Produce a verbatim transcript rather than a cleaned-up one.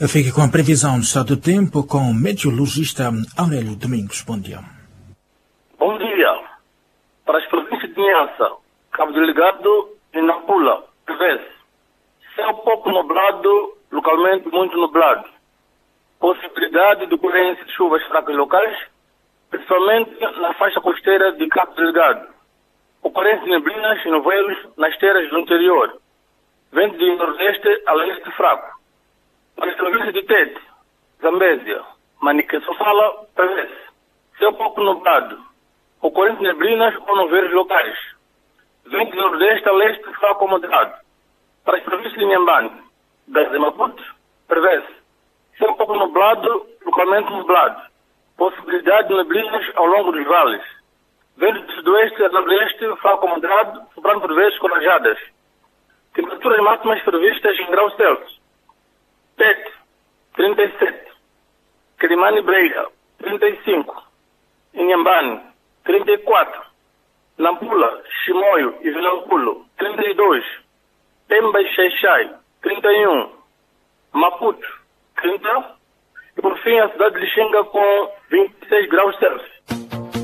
Fique com a previsão do estado do tempo com o meteorologista Aurélio Domingos. Bom dia. Bom dia. Para as províncias de Nhança, Cabo Delgado e Nampula, prevê-se céu pouco nublado, localmente muito nublado. Possibilidade de ocorrência de chuvas fracas locais, principalmente na faixa costeira de Cabo Delgado. Ocorrência de neblinas e nevoeiros nas terras do interior. Vento de nordeste a leste fraco. Para as províncias de Tete, Zambésia, Manica e Sofala, prevê-se céu pouco nublado. Ocorrência de neblinas ou nevoeiros locais. Vento de nordeste a leste fraco ou moderado. Para as províncias de Inhambane, Gaza e Maputo, prevê-se céu pouco nublado, localmente nublado. Possibilidade de neblinas ao longo dos vales. Vento de sudoeste a nordeste fraco ou moderado, soprando por vezes com rajadas. Temperaturas máximas previstas em graus Celsius. Tete, trinta e sete. Quelimane e Breira, trinta e cinco. Inhambane, trinta e quatro. Nampula, Chimoio e Vilanculo, trinta e dois. Pemba e Xai-Xai, trinta e um. Maputo, trinta. E por fim a cidade de Lixinga com vinte e seis graus Celsius.